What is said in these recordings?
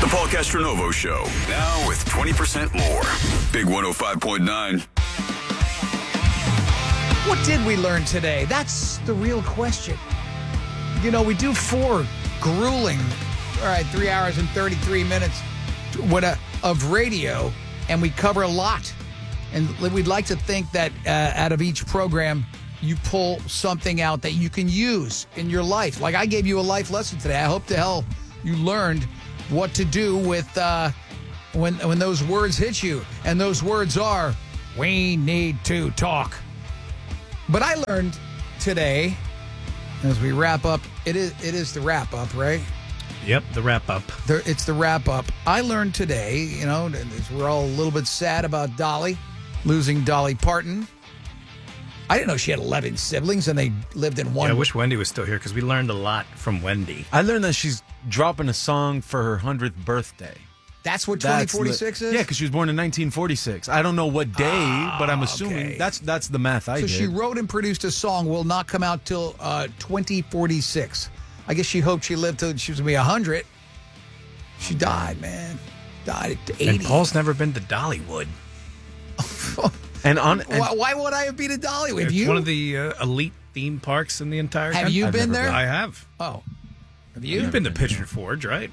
The Paul Castronovo Show. Now with 20% more. Big 105.9. What did we learn today? That's the real question. You know, we do 4 grueling, 3 hours and 33 minutes of radio, and we cover a lot. And we'd like to think that out of each program, you pull something out that you can use in your life. Like I gave you a life lesson today. I hope to hell you learned what to do with when those words hit you. And those words are, we need to talk. But I learned today, as we wrap up, it is the wrap up, right? Yep, the wrap up. It's the wrap up. I learned today, you know, we're all a little bit sad about Dolly, losing Dolly Parton. I didn't know she had 11 siblings and they lived in one. Yeah, I wish Wendy was still here because we learned a lot from Wendy. I learned that she's dropping a song for her 100th birthday. That's what 2046 is? Yeah, because she was born in 1946. I don't know what day, but I'm assuming that's the math I did. So she wrote and produced a song will not come out till 2046. I guess she hoped she lived till she was going to be 100. She died, man. Died at 80. And Paul's never been to Dollywood. Why would I have been to Dollywood? It's You? one of the elite theme parks in the entire country. Have you been there? I have. Oh. Have you? You've been to Pigeon Forge, right?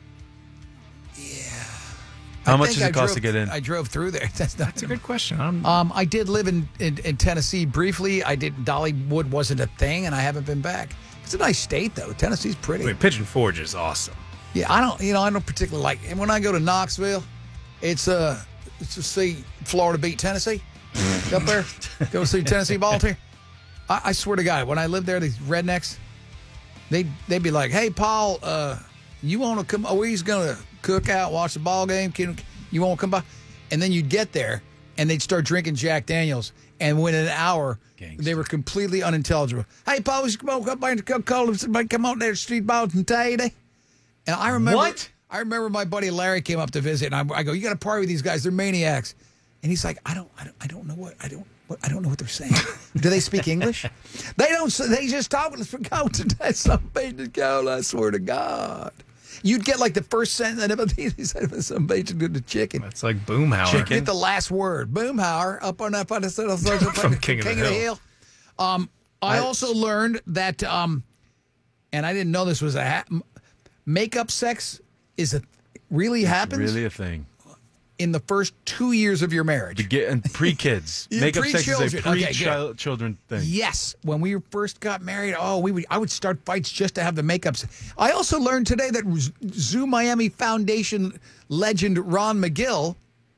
How much does it cost to get in? I drove through there. That's a good question. I did live in Tennessee briefly. Dollywood wasn't a thing, and I haven't been back. It's a nice state, though. Tennessee's pretty. Wait, Pigeon Forge is awesome. Yeah, I don't particularly like. And when I go to Knoxville, it's to see Florida beat Tennessee up there. Go see Tennessee ball team. I swear to God, when I lived there, these rednecks, they'd be like, "Hey, Paul, you want to come? Oh, we're going to cook out, watch the ball game. You want to come by?" And then you'd get there, and they'd start drinking Jack Daniels. And within an hour, they were completely unintelligible. "Hey, Paul, we come up by the Coca-Cola. Somebody come out there to street balls and tell you." And I remember What? I remember my buddy Larry came up to visit, and I go, "You got to party with these guys. They're maniacs." And he's like, I don't know what they're saying. Do they speak English? They don't. They just talk. Go to some Cola. I swear to God. You'd get like the first sentence. He said some bacon to the chicken. That's like Boomhauer. Chicken. Get the last word. Boomhauer up on that from King of the Hill. I also learned that, and I didn't know this was makeup sex really happens. Really a thing. In the first 2 years of your marriage. And pre-kids. Makeup sex is a pre-children thing. Yes. When we first got married, I would start fights just to have the makeups. I also learned today that Zoo Miami Foundation legend Ron McGill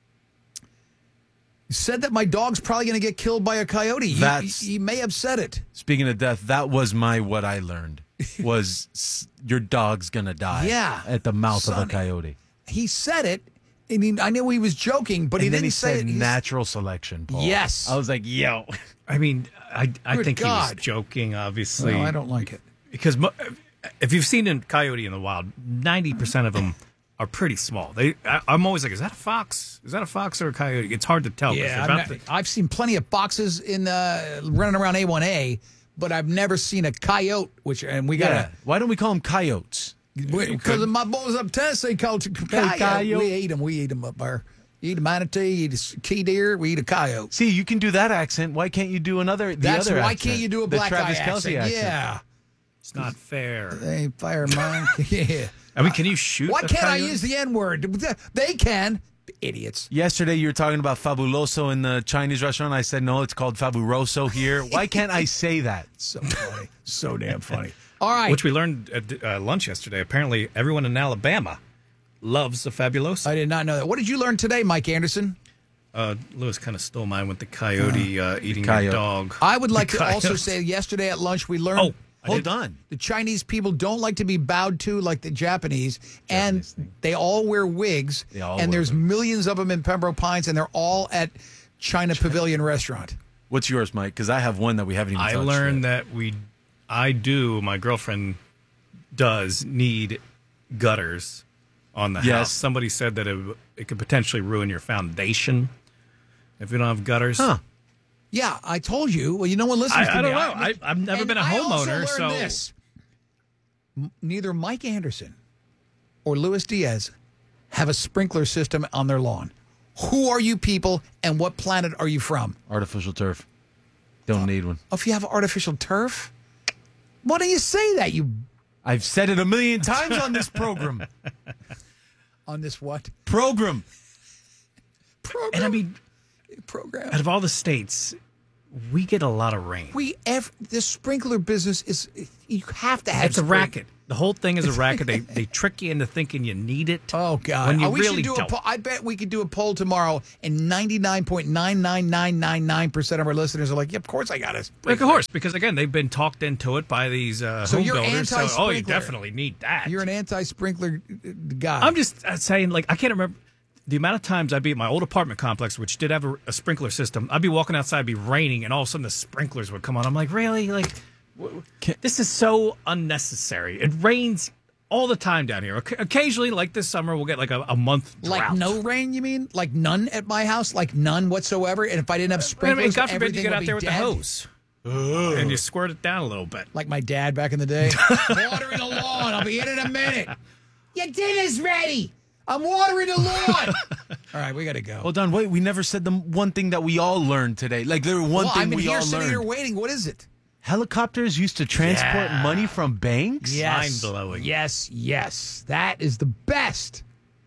said that my dog's probably going to get killed by a coyote. He may have said it. Speaking of death, that was what I learned, was your dog's going to die at the mouth of a coyote. He said it. I knew he was joking, but he didn't say it. Natural selection, Paul. Yes. I was like, yo. I mean, I think he was joking, obviously. No, I don't like it. Because if you've seen a coyote in the wild, 90% of them are pretty small. I'm always like, is that a fox? Is that a fox or a coyote? It's hard to tell. Yeah, I've seen plenty of foxes running around A1A, but I've never seen a coyote. Why don't we call them coyotes? Because my boys up Tennessee called it coyote. We eat them up there. You eat a manatee, you eat a key deer, we eat a coyote. See, you can do that accent. Why can't you do why can't you do a black guy accent? Yeah. It's not fair. It ain't fair, man. Yeah. I mean, can you shoot Why can't I coyote? use the N-word? They can. Idiots. Yesterday, you were talking about fabuloso in the Chinese restaurant. I said, no, it's called fabuloso here. Why can't I say that? So funny. So damn funny. All right. Which we learned at lunch yesterday. Apparently, everyone in Alabama loves the Fabuloso. I did not know that. What did you learn today, Mike Anderson? Lewis kind of stole mine with the coyote eating your dog. I would like to also say yesterday at lunch we learned... Hold on. The Chinese people don't like to be bowed to like the Japanese and they all wear wigs, and there's millions of them in Pembroke Pines, and they're all at China Pavilion Restaurant. What's yours, Mike? Because I have one that we haven't even touched yet. I learned that my girlfriend does need gutters on the house. Somebody said that it could potentially ruin your foundation if you don't have gutters. Huh. Yeah, I told you. Well, no one listens to me. I don't know. I've never been a homeowner, so this. Neither Mike Anderson or Luis Diaz have a sprinkler system on their lawn? Who are you people, and what planet are you from? Artificial turf. Don't need one. Oh, if you have artificial turf? Why don't you say that, you... I've said it a million times on this program. On this what? Program. And I mean, program. out of all the states, we get a lot of rain. The sprinkler business is, you have to have... It's a racket. The whole thing is a racket. They trick you into thinking you need it. Oh, God. When you we really should do don't. I bet we could do a poll tomorrow, and 99.99999% of our listeners are like, yeah, of course I got it. Like, of course, because, again, they've been talked into it by these home you're builders. anti-sprinkler. So, you definitely need that. You're an anti-sprinkler guy. I'm just saying, like, I can't remember the amount of times I'd be at my old apartment complex, which did have a sprinkler system. I'd be walking outside, it'd be raining, and all of a sudden the sprinklers would come on. I'm like, really? Like, this is so unnecessary. It rains all the time down here. Occasionally, like this summer, we'll get like a month drought. Like no rain, you mean? Like none at my house? Like none whatsoever? And if I didn't have sprinklers, God forbid you everything get would out be there with dead? the hose. And you squirt it down a little bit. Like my dad back in the day. Watering the lawn. I'll be in a minute. Your dinner's ready. I'm watering the lawn. All right, we got to go. Hold on, wait. We never said the one thing that we all learned today. Like, there was one thing I'm in we here all sitting learned. here waiting. What is it? Helicopters used to transport money from banks? Yes. Mind-blowing. Yes. That is the best.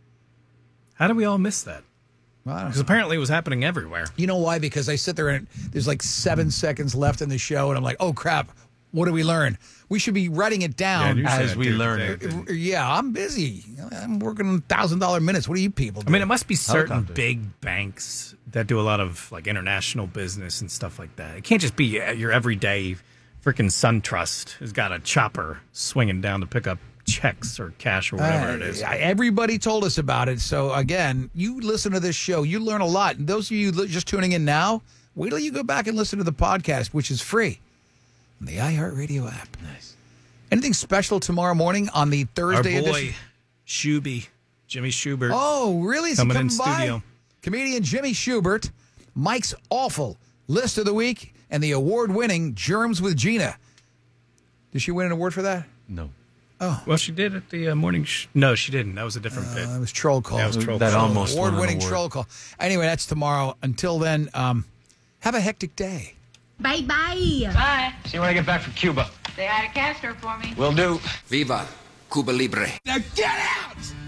How do we all miss that? Well, I don't Because know. apparently it was happening everywhere. You know why? Because I sit there and there's like 7 seconds left in the show, and I'm like, oh, crap. What do we learn? We should be writing it down. you said as we dude, learn today, it. didn't you? Yeah, I'm busy. I'm working on $1,000 minutes. What do you people do? I mean, it must be certain Helicopter. big banks that do a lot of like international business and stuff like that. It can't just be your everyday freaking SunTrust who's got a chopper swinging down to pick up checks or cash or whatever it is. Everybody told us about it. So, again, you listen to this show, you learn a lot. And those of you just tuning in now, wait till you go back and listen to the podcast, which is free on the iHeartRadio app. Nice. Anything special tomorrow morning on the Thursday Our boy, edition? Shuby, Jimmy Schubert. Oh, really? Is he Coming in by? studio. Comedian Jimmy Schubert, Mike's Awful List of the Week, and the award-winning Germs with Gina. Did she win an award for that? No. Well, she did at the morning. No, she didn't. That was a different bit. That was Troll Call. That was Troll That Call. almost won an Award-winning award. Troll Call. Anyway, that's tomorrow. Until then, have a hectic day. Bye-bye. Bye. See you when I get back from Cuba. Say hi to Castro for me. Will do. Viva Cuba Libre. Now get out!